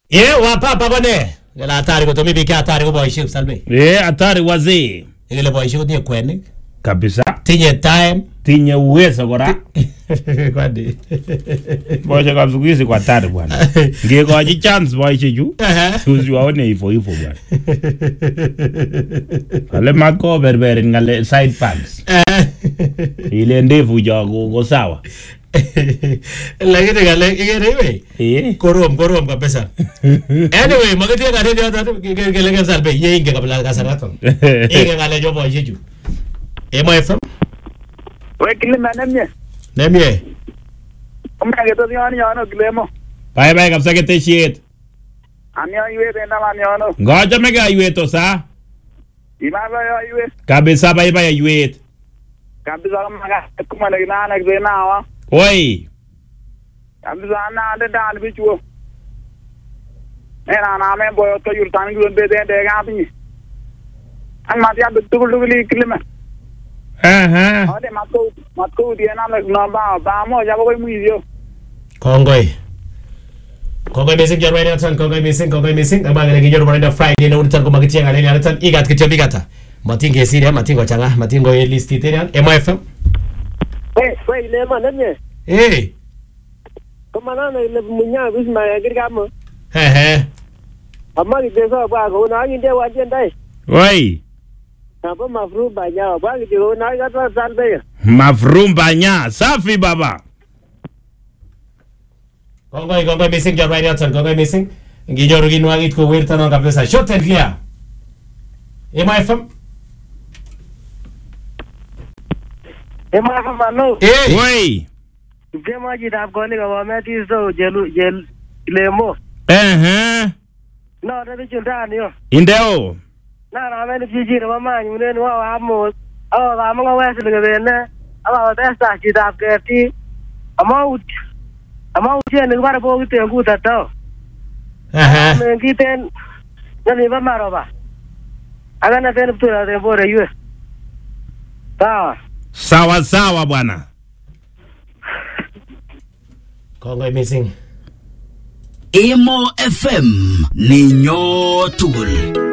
Wapapa bone. Gala hatari kutomi biki hatari ko boishi Salme. Hatari wazee. Ile boishi kutie kwenik. Kabisa. Tinye time. Tinye uwezo kora. Kwani. Boishi kabisa kwa hatari bwana. Ngekoji chance boishi ju. Suzi waone hivyo bwana. Kale mako berberi ngale side pants. Ile ndevu jago go sawa. Lakini gale igere korom kabisa. Anyway, magatia gale ndio gele Salme yenge kabla kasarato. Inge gale jo boishi ju. FM. We kilima Nemye. Omage to yano kilemo. Bye kabisa keteshiet. Amya iwe tena yano. Ngoja mega iwe to sa. Imaba iwe. Kabisa bye iwe. Kabisa kama kumana kinana kzenawa. Oi. Kabisa na de dan bichuo. Na me boyo to yurtan gulon be de gapi. Ang matia duguli kilima. Ade mako dia na no ba mo ya boy muizio. Kongoi missing your radio tan kongoi missing abanga ngi jor bonda Friday no tan ko magitia ngale ya tan igat kityo bigata matinge siria matingo changa matingo list iterian MFM we le mananye ko manana ile munya bisma ya girgamo amari deso ba ko na ngi de wajen dai Oi. Apa mafrumba nya ba ngi de na ga ta Salme Mafrumba nya safi baba. Kongoi missing your radio tan kongoi missing ngi jor gi nwagit ko wirta no kabisa short and clear MFM mano Oi. Jema ji dab ko ni ga ma ti so jel lemo no da bi chunda ni yo Indeo. na me ni ji ro ma ni ne wa mo ba mo wa se ga ne ba ta sa ji dab ke ti ama uche ni bara bo kite nguta to me kiten nani ba maroba aga na tena ptura de bore yue sawa bwana. Kongoi missing Emo FM ni nyotugul.